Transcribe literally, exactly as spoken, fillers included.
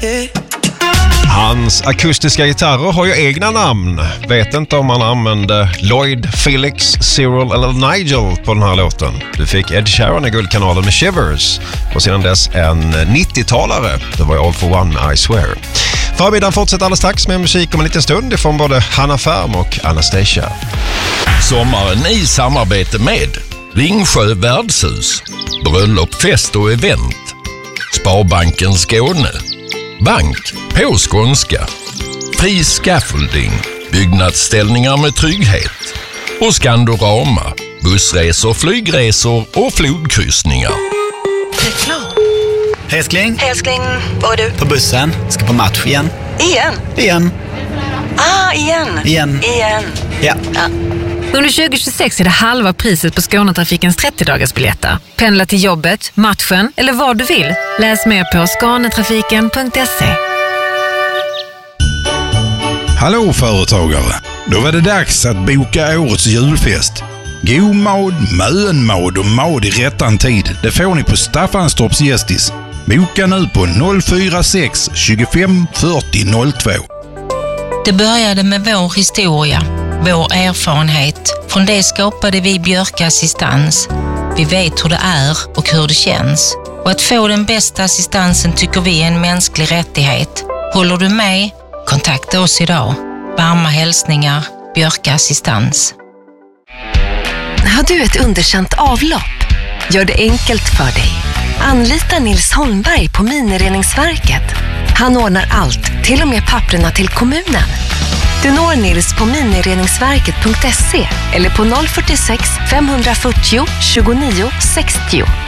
Hans akustiska gitarrer har ju egna namn. Vet inte om han använde Lloyd, Felix, Cyril eller Nigel på den här låten. Du fick Ed Sheeran i Guldkanalen med Shivers och sedan dess en nittiotalare. Det var ju All for One, I Swear. Förmiddagen fortsätter alldeles strax med musik om en liten stund ifrån både Hanna Färm och Anastasia. Sommaren i samarbete med Ringsjö värdshus, bröllop, fest och event, Sparbanken Skåne, Bank på skånska, Fri Scaffolding, byggnadsställningar med trygghet och Skandorama, bussresor, flygresor och flodkryssningar. Reklam. Hej älskling. Hej älskling, vad är du? På bussen, ska på match igen. Igen? Igen. Ah, igen. Igen. Igen. Ja. ja. Under tjugo tjugosex är det halva priset på Skånetrafikens trettio-dagarsbiljetter. Pendla till jobbet, matchen eller vad du vill. Läs mer på skanetrafiken punkt se. Hallå företagare! Då var det dags att boka årets julfest. God mat, mönmad och mat i rättan tid. Det får ni på Staffanstorps Gästis. Boka nu på noll fyra sex tjugofem fyrtio noll två. Det började med vår historia, vår erfarenhet. Från det skapade vi Björka Assistans. Vi vet hur det är och hur det känns. Och att få den bästa assistansen tycker vi är en mänsklig rättighet. Håller du med? Kontakta oss idag. Varma hälsningar, Björka Assistans. Har du ett underkänt avlopp? Gör det enkelt för dig. Anlita Nils Holmberg på Minireningsverket. Han ordnar allt, till och med papperna till kommunen. Du når Nils på minireningsverket punkt se eller på noll fyrtiosex fem fyrtio tjugonio sextio.